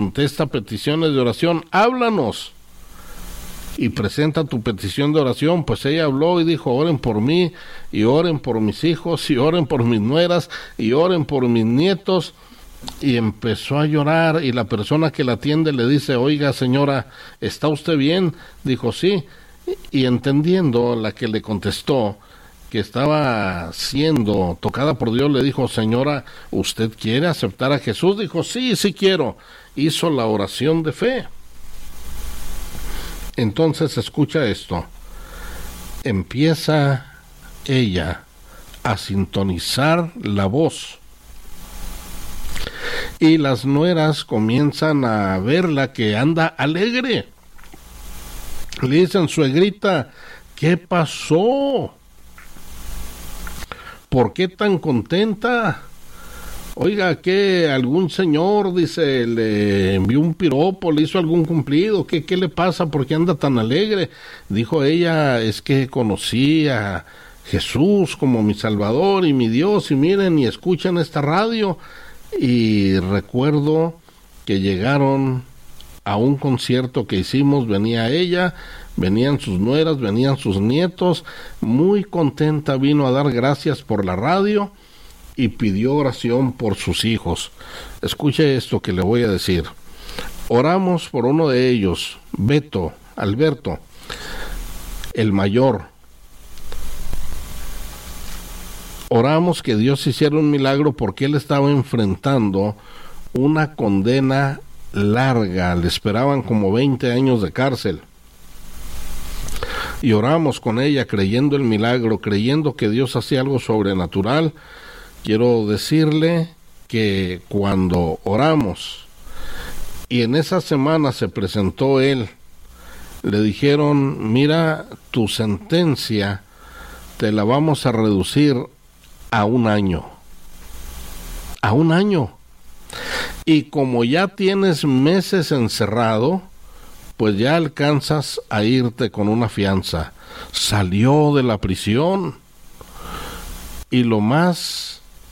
contesta peticiones de oración, háblanos y presenta tu petición de oración. Pues ella habló y dijo, oren por mí, y oren por mis hijos, y oren por mis nueras, y oren por mis nietos, y empezó a llorar, y la persona que la atiende le dice, oiga señora, ¿está usted bien? Dijo, sí, y entendiendo la que le contestó que estaba siendo tocada por Dios, le dijo, señora, ¿usted quiere aceptar a Jesús? Dijo, sí, sí quiero. Hizo la oración de fe. Entonces escucha esto, empieza ella a sintonizar la voz y las nueras comienzan a verla que anda alegre. Le dicen, suegrita, ¿qué pasó? ¿Por qué tan contenta? Oiga, que algún señor, dice, le envió un piropo, le hizo algún cumplido, ¿qué le pasa? ¿Por qué anda tan alegre? Dijo ella, es que conocí a Jesús como mi Salvador y mi Dios, y miren, y escuchan esta radio, y recuerdo que llegaron a un concierto que hicimos, venía ella, venían sus nueras, venían sus nietos, muy contenta, vino a dar gracias por la radio, y pidió oración por sus hijos. Escuche esto que le voy a decir. Oramos por uno de ellos, Alberto, el mayor. Oramos que Dios hiciera un milagro porque él estaba enfrentando una condena larga, le esperaban como 20 años de cárcel. Y oramos con ella creyendo el milagro, creyendo que Dios hacía algo sobrenatural. Quiero decirle que cuando oramos y en esa semana se presentó él, le dijeron, mira, tu sentencia te la vamos a reducir a 1 año. A 1 año. Y como ya tienes meses encerrado, pues ya alcanzas a irte con una fianza. Salió de la prisión. Y lo más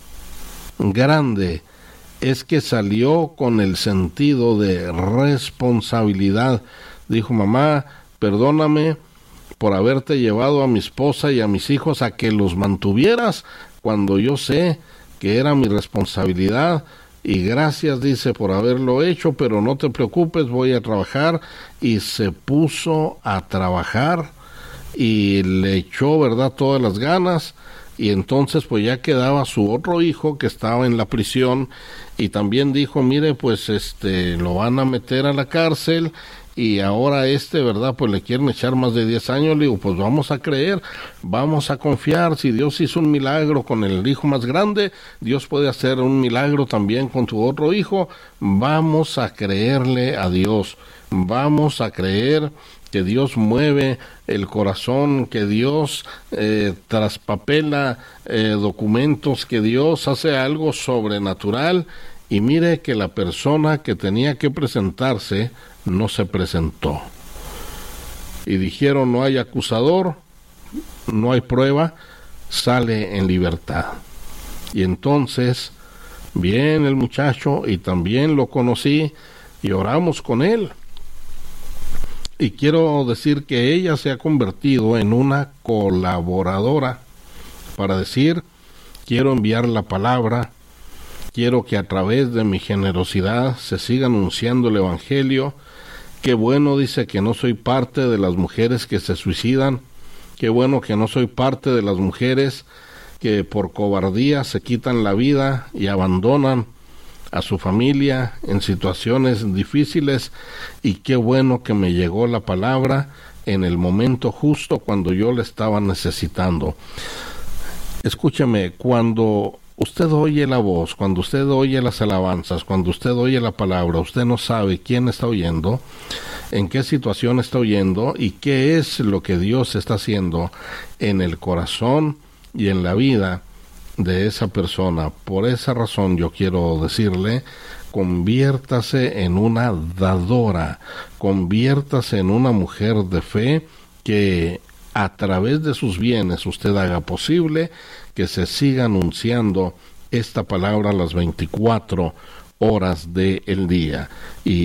grande es que salió con el sentido de responsabilidad. Dijo, mamá, perdóname por haberte llevado a mi esposa y a mis hijos a que los mantuvieras cuando yo sé que era mi responsabilidad, y gracias, dice, por haberlo hecho, pero no te preocupes, voy a trabajar. Y se puso a trabajar y le echó, ¿verdad?, todas las ganas. Y entonces pues ya quedaba su otro hijo que estaba en la prisión, y también dijo, mire, pues lo van a meter a la cárcel, y ahora ¿verdad?, pues le quieren echar más de 10 años. Le digo, pues vamos a creer, vamos a confiar. Si Dios hizo un milagro con el hijo más grande, Dios puede hacer un milagro también con tu otro hijo. Vamos a creerle a Dios, vamos a creer que Dios mueve el corazón, que Dios traspapela documentos, que Dios hace algo sobrenatural. Y mire que la persona que tenía que presentarse no se presentó. Y dijeron, no hay acusador, no hay prueba, sale en libertad. Y entonces viene el muchacho, y también lo conocí, y oramos con él. Y quiero decir que ella se ha convertido en una colaboradora para decir, quiero enviar la palabra, quiero que a través de mi generosidad se siga anunciando el evangelio. Qué bueno, dice, que no soy parte de las mujeres que se suicidan, qué bueno que no soy parte de las mujeres que por cobardía se quitan la vida y abandonan a su familia en situaciones difíciles, y qué bueno que me llegó la palabra en el momento justo cuando yo la estaba necesitando. Escúchame, cuando usted oye la voz, cuando usted oye las alabanzas, cuando usted oye la palabra, usted no sabe quién está oyendo, en qué situación está oyendo y qué es lo que Dios está haciendo en el corazón y en la vida de esa persona. Por esa razón yo quiero decirle, conviértase en una dadora, conviértase en una mujer de fe, que a través de sus bienes usted haga posible que se siga anunciando esta palabra a las 24 horas del día. Y